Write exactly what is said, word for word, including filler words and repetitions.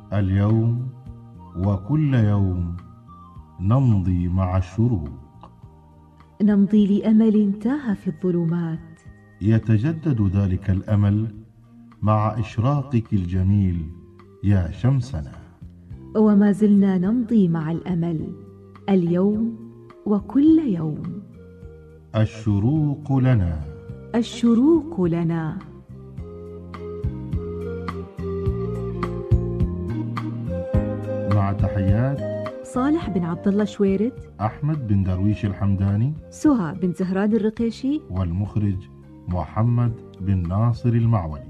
اليوم وكل يوم نمضي مع الشروق، نمضي لأمل تاه في الظلمات، يتجدد ذلك الأمل مع إشراقك الجميل يا شمسنا. وما زلنا نمضي مع الأمل اليوم وكل يوم. الشروق لنا، الشروق لنا. مع تحيات صالح بن عبد الله شويرد، أحمد بن درويش الحمداني، سهى بن زهران الرقيشي، والمخرج محمد بن ناصر المعولي.